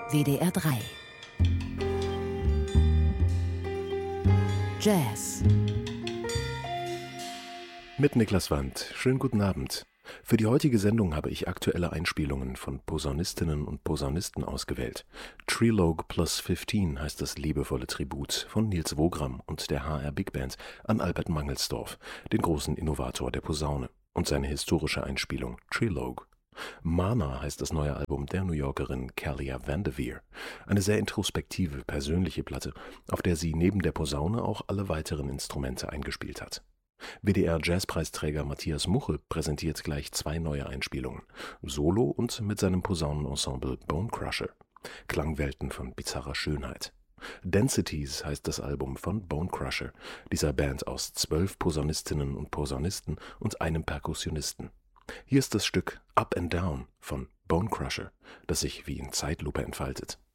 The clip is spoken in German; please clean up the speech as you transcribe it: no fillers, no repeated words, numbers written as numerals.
WDR 3 Jazz Mit Niklas Wandt. Schönen guten Abend. Für die heutige Sendung habe ich aktuelle Einspielungen von Posaunistinnen und Posaunisten ausgewählt. Trilogue Plus 15 heißt das liebevolle Tribut von Nils Wogram und der HR Big Band an Albert Mangelsdorff, den großen Innovator der Posaune, und seine historische Einspielung Trilogue. Mana heißt das neue Album der New Yorkerin Kalia Vanderveer. Eine sehr introspektive, persönliche Platte, auf der sie neben der Posaune auch alle weiteren Instrumente eingespielt hat. WDR-Jazzpreisträger Matthias Muche präsentiert gleich 2 neue Einspielungen, solo und mit seinem Posaunenensemble Bone Crusher. Klangwelten von bizarrer Schönheit. Densities heißt das Album von Bone Crusher, dieser Band aus 12 Posaunistinnen und Posaunisten und einem Perkussionisten. Hier ist das Stück Up and Down von Bone Crusher, das sich wie in Zeitlupe entfaltet.